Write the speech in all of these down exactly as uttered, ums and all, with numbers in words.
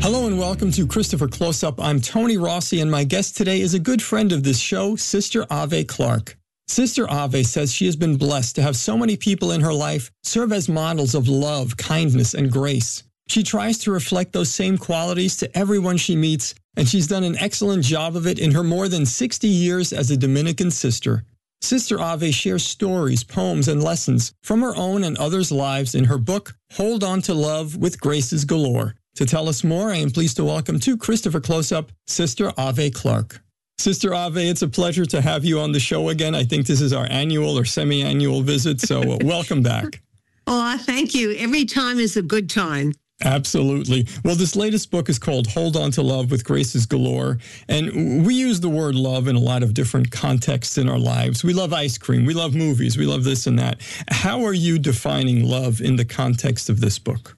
Hello and welcome to Christopher Close-Up. I'm Tony Rossi, and my guest today is a good friend of this show, Sister Ave Clark. Sister Ave says she has been blessed to have so many people in her life serve as models of love, kindness, and grace. She tries to reflect those same qualities to everyone she meets, and she's done an excellent job of it in her more than sixty years as a Dominican sister. Sister Ave shares stories, poems, and lessons from her own and others' lives in her book, Hold On to Love with Graces Galore. To tell us more, I am pleased to welcome to Christopher Close-Up, Sister Ave Clark. Sister Ave, it's a pleasure to have you on the show again. I think this is our annual or semi-annual visit, so uh, welcome back. Oh, thank you. Every time is a good time. Absolutely. Well, this latest book is called Hold On to Love with Graces Galore, and we use the word love in a lot of different contexts in our lives. We love ice cream, we love movies, we love this and that. How are you defining love in the context of this book?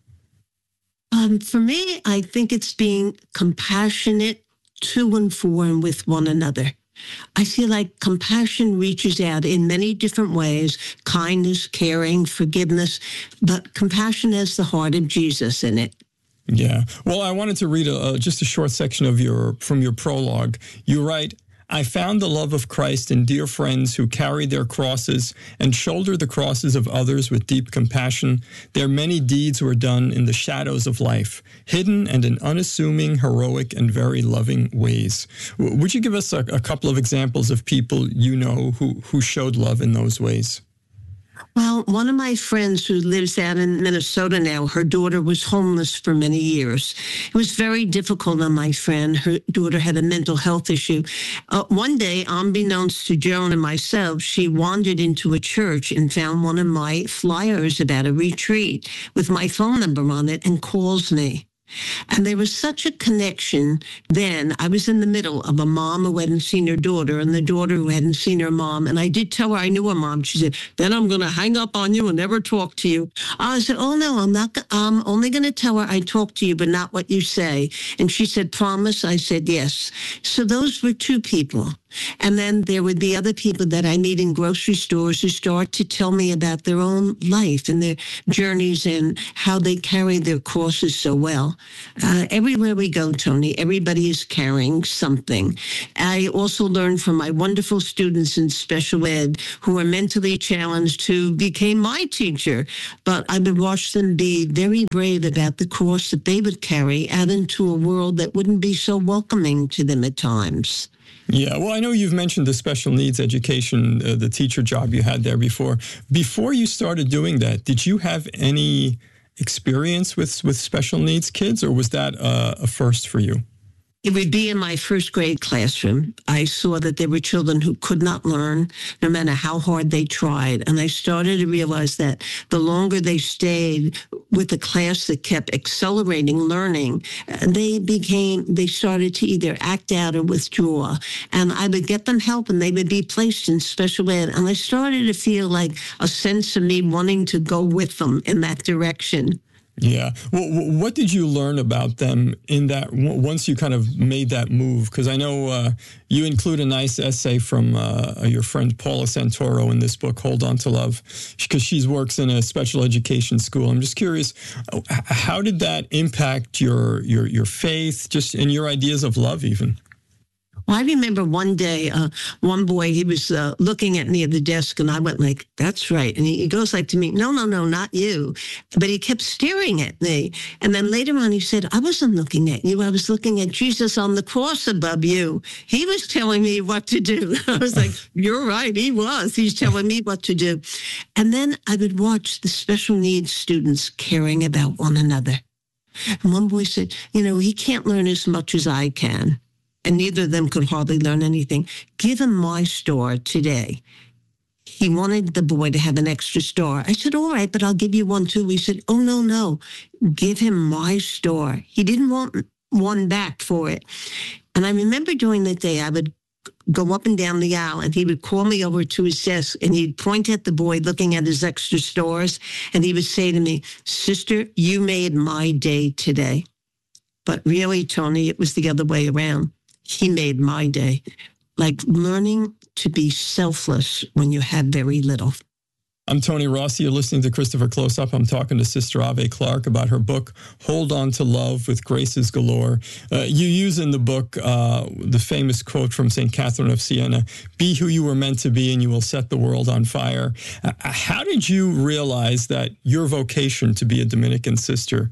Um, for me, I think it's being compassionate to and for and with one another. I feel like compassion reaches out in many different ways, kindness, caring, forgiveness, but compassion has the heart of Jesus in it. Yeah. Well, I wanted to read a, a, just a short section of your from your prologue. You write, I found the love of Christ in dear friends who carry their crosses and shoulder the crosses of others with deep compassion. Their many deeds were done in the shadows of life, hidden and in unassuming, heroic, and very loving ways. Would you give us a, a couple of examples of people you know who, who showed love in those ways? Well, one of my friends who lives out in Minnesota now, her daughter was homeless for many years. It was very difficult on my friend. Her daughter had a mental health issue. Uh, one day, unbeknownst to Joan and myself, she wandered into a church and found one of my flyers about a retreat with my phone number on it and calls me. And there was such a connection then. I was in the middle of a mom who hadn't seen her daughter and the daughter who hadn't seen her mom. And I did tell her I knew her mom. She said, then I'm going to hang up on you and never talk to you. I said, oh, no, I'm not. I'm only going to tell her I talked to you, but not what you say. And she said, promise? I said, yes. So those were two people. And then there would be other people that I meet in grocery stores who start to tell me about their own life and their journeys and how they carry their crosses so well. Uh, everywhere we go, Tony, everybody is carrying something. I also learned from my wonderful students in special ed who are mentally challenged who became my teacher, but I would watch them be very brave about the cross that they would carry out into a world that wouldn't be so welcoming to them at times. Yeah, well, I know you've mentioned the special needs education, uh, the teacher job you had there before. Before you started doing that, did you have any experience with, with special needs kids, or was that uh, a first for you? It would be in my first grade classroom. I saw that there were children who could not learn, no matter how hard they tried. And I started to realize that the longer they stayed with a class that kept accelerating learning, they became, they started to either act out or withdraw. And I would get them help and they would be placed in special ed. And I started to feel like a sense of me wanting to go with them in that direction. Yeah. Well, what did you learn about them in that once you kind of made that move? Because I know uh, you include a nice essay from uh, your friend Paula Santoro in this book, Hold On to Love, because she works in a special education school. I'm just curious, how did that impact your your your faith, just in your ideas of love, even? Well, I remember one day, uh, one boy, he was uh, looking at me at the desk, and I went like, that's right. And he, he goes like to me, no, no, no, not you. But he kept staring at me. And then later on, he said, I wasn't looking at you. I was looking at Jesus on the cross above you. He was telling me what to do. I was like, you're right. He was. He's telling me what to do. And then I would watch the special needs students caring about one another. And one boy said, you know, he can't learn as much as I can. And neither of them could hardly learn anything. Give him my star today. He wanted the boy to have an extra star. I said, all right, but I'll give you one too. He said, oh, no, no. Give him my star. He didn't want one back for it. And I remember during the day, I would go up and down the aisle, and he would call me over to his desk, and he'd point at the boy looking at his extra stars, and he would say to me, sister, you made my day today. But really, Tony, it was the other way around. He made my day. Like learning to be selfless when you have very little. I'm Tony Rossi. You're listening to Christopher Close Up. I'm talking to Sister Ave Clark about her book, Hold On to Love with Graces Galore. Uh, you use in the book uh, the famous quote from Saint Catherine of Siena, be who you were meant to be and you will set the world on fire. Uh, how did you realize that your vocation to be a Dominican sister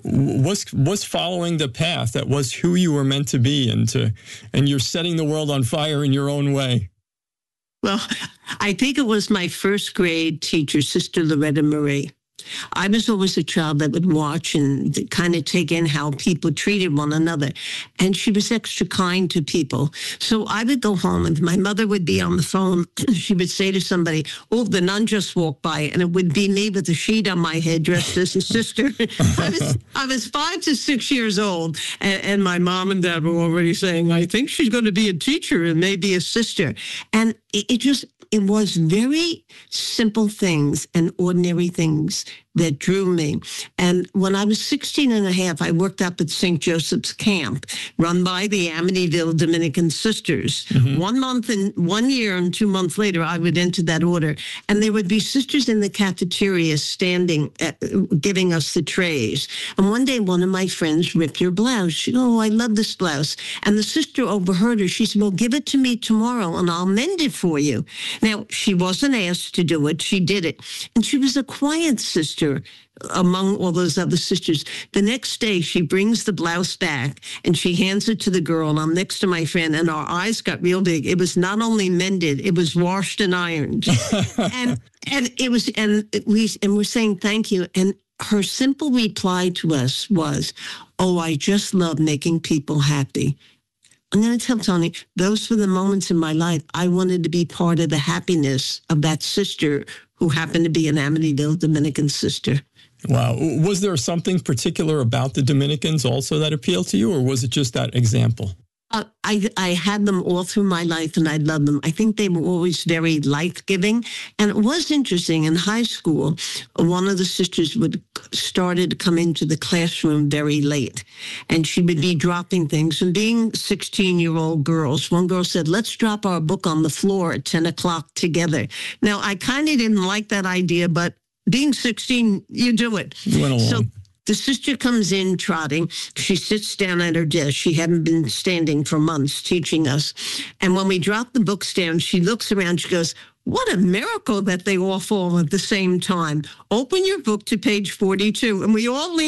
was was following the path that was who you were meant to be, and to and you're setting the world on fire in your own way? Well, I think it was my first grade teacher, Sister Loretta Marie. I was always a child that would watch and kind of take in how people treated one another. And she was extra kind to people. So I would go home and my mother would be on the phone. She would say to somebody, oh, the nun just walked by. And it would be me with a sheet on my head dressed as a sister. I was I was five to six years old. And, and my mom and dad were already saying, I think she's going to be a teacher and maybe a sister. And it, it just... It was very simple things and ordinary things that drew me. And when I was sixteen and a half, I worked up at Saint Joseph's Camp, run by the Amityville Dominican Sisters. Mm-hmm. One month and one year and two months later, I would enter that order. And there would be sisters in the cafeteria standing, at, giving us the trays. And one day, one of my friends ripped her blouse. She goes, oh, I love this blouse. And the sister overheard her. She said, well, give it to me tomorrow and I'll mend it for you. Now, she wasn't asked to do it. She did it. And she was a quiet sister among all those other sisters. The next day, she brings the blouse back and she hands it to the girl. And I'm next to my friend and our eyes got real big. It was not only mended, it was washed and ironed. and and it was, and we, and we're saying thank you. And her simple reply to us was, oh, I just love making people happy. I'm going to tell Tony, those were the moments in my life I wanted to be part of the happiness of that sister who happened to be an Amityville Dominican sister. Wow. Was there something particular about the Dominicans also that appealed to you, or was it just that example? Uh, I I had them all through my life, and I loved them. I think they were always very life-giving. And it was interesting. In high school, one of the sisters would started to come into the classroom very late, and she would be dropping things. And being sixteen-year-old girls, one girl said, let's drop our book on the floor at ten o'clock together. Now, I kind of didn't like that idea, but being sixteen, you do it. You went along. So, the sister comes in trotting. She sits down at her desk. She hadn't been standing for months teaching us. And when we drop the books down, she looks around. She goes, what a miracle that they all fall at the same time. Open your book to page forty-two. And we all lean